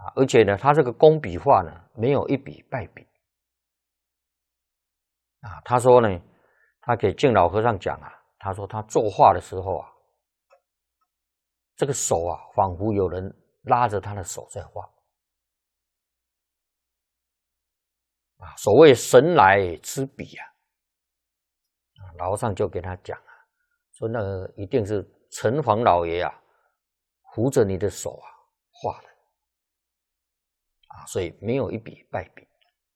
而且呢，他这个工笔画呢，没有一笔败笔啊。他说呢，他给净老和尚讲啊，他说他作画的时候啊，这个手啊，仿佛有人拉着他的手在画啊。所谓神来之笔啊，老和尚就给他讲啊，说那个一定是城隍老爷啊，扶着你的手啊画的啊，所以没有一笔败笔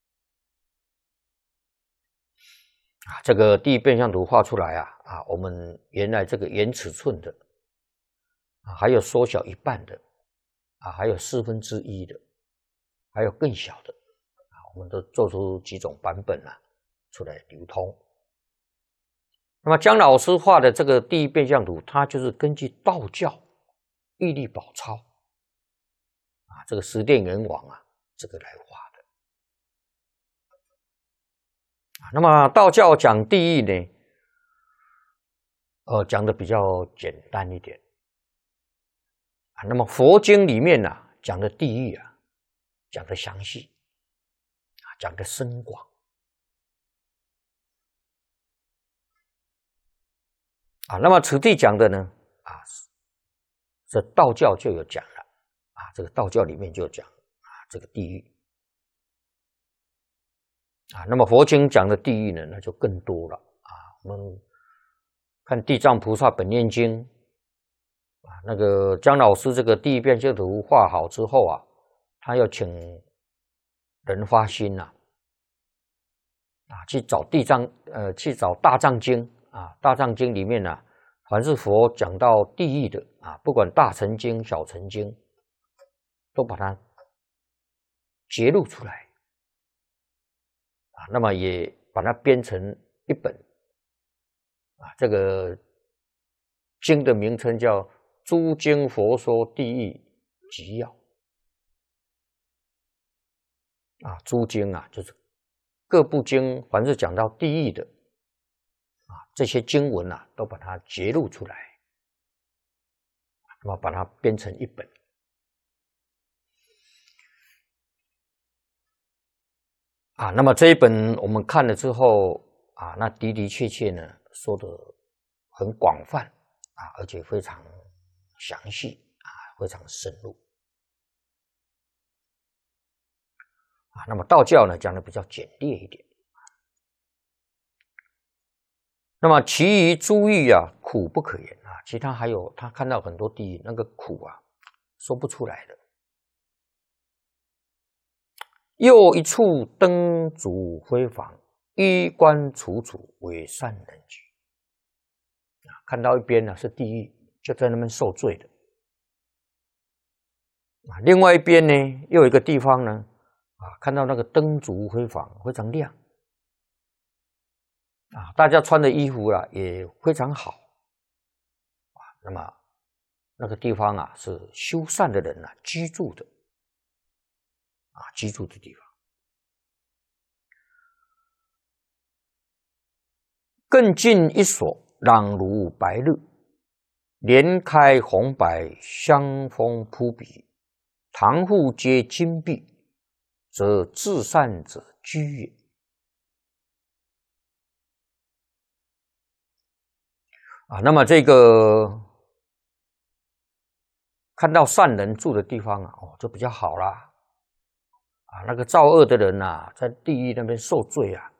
啊。这个第一变相图画出来啊，我们原来这个原尺寸的啊，还有缩小一半的啊，还有1/4的，还有更小的啊，我们都做出几种版本啊出来流通。那么姜老师画的这个第一变相图，它就是根据道教玉历宝钞啊，这个十殿阎王啊，这个来画的啊。那么道教讲地狱呢，讲的比较简单一点啊。那么佛经里面啊讲的地狱啊，讲的详细啊，讲的深广。啊，那么此地讲的呢，啊，这道教就有讲了，啊，这个道教里面就讲啊，这个地狱，啊，那么佛经讲的地狱呢，那就更多了，啊，我们看《地藏菩萨本愿经》，啊，那个姜老师这个第一变相图画好之后啊，他要请人发心呐，啊，去找去找大藏经。啊，大藏经里面呢，凡是佛讲到地狱的啊，不管大乘经、小乘经，都把它揭露出来啊。那么也把它编成一本啊，这个经的名称叫《诸经佛说地狱集要》啊，诸经啊，就是各部经，凡是讲到地狱的。这些经文啊，都把它揭露出来，那么把它编成一本啊。那么这一本我们看了之后啊，那的的确确呢，说的很广泛啊，而且非常详细啊，非常深入啊。那么道教呢，讲的比较简略一点。那么其余诸狱啊，苦不可言啊。其他还有他看到很多地狱，那个苦啊，说不出来的。又一处灯烛辉煌，衣冠楚楚，为善人居。啊，看到一边呢是地狱，就在那边受罪的。啊，另外一边呢，又有一个地方呢，啊，看到那个灯烛辉煌，非常亮。啊，大家穿的衣服啊也非常好啊。那么那个地方啊是修善的人啊居住的啊，居住的地方。更近一所，朗如白日，连开红白，香风扑鼻，堂户皆金碧，则至善者居也。啊，那么这个看到善人住的地方啊，就比较好啦。啊，那个造恶的人啊，在地狱那边受罪啊，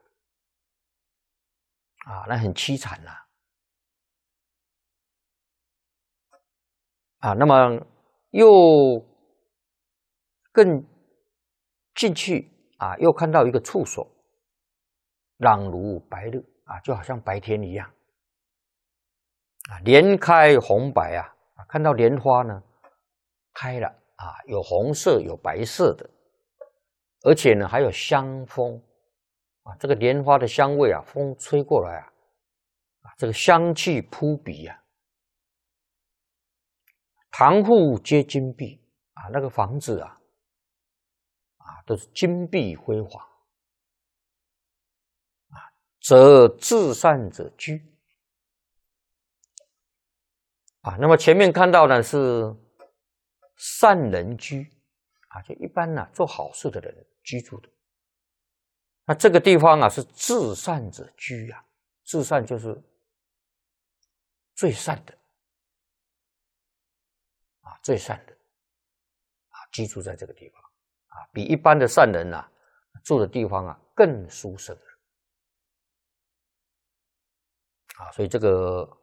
啊，那很凄惨呐。啊，那么又更进去啊，又看到一个处所，朗如白日啊，就好像白天一样。啊，莲开红白啊，看到莲花呢开了啊，有红色有白色的，而且呢还有香风啊，这个莲花的香味啊，风吹过来啊，这个香气扑鼻啊。堂户皆金碧啊，那个房子啊，都是金碧辉煌啊，则至善者居。啊，那么前面看到的是善人居啊，就一般呢做好事的人居住的。那这个地方啊是至善者居啊，至善就是最善的啊，最善的啊，居住在这个地方啊，比一般的善人啊住的地方啊更殊胜啊，所以这个